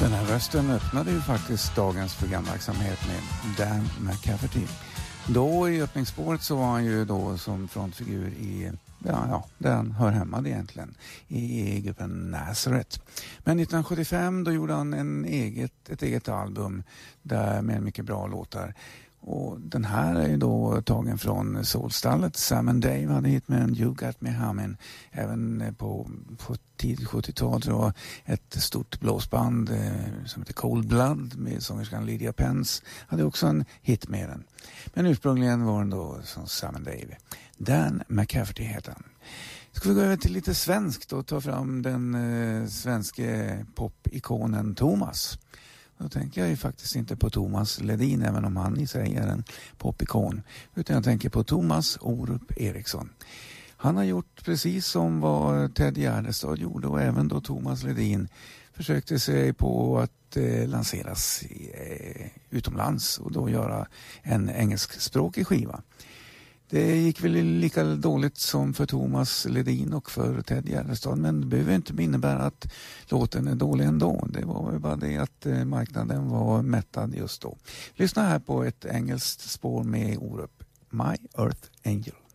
Den här rösten öppnade ju faktiskt dagens programverksamhet med Dan McCafferty. Då i öppningsspåret så var han ju då som frontfigur i, där han hör hemma egentligen, i gruppen Nazareth. Men 1975 då gjorde han ett eget album där med mycket bra låtar. Och den här är ju då tagen från Soulstallet. Sam and Dave hade hit med en You Got Me Humming. Även på tidigt 70-tal så var ett stort blåsband som heter Cold Blood med sångerskan Lydia Pence hade också en hit med den. Men ursprungligen var den då som Sam and Dave. Dan McCafferty heter han. Ska vi gå över till lite svenskt och ta fram den svenska popikonen Thomas. Då tänker jag ju faktiskt inte på Thomas Ledin, även om han i sig är en popikon, utan jag tänker på Thomas Orup Eriksson. Han har gjort precis som vad Ted Gärdestad gjorde, och även då Thomas Ledin försökte sig på att lanseras utomlands och då göra en engelskspråkig skiva. Det gick väl lika dåligt som för Thomas Ledin och för Ted Gärdestad, men det behöver inte innebära att låten är dålig ändå. Det var ju bara det att marknaden var mättad just då. Lyssna här på ett engelskt spår med Orup, My Earth Angel.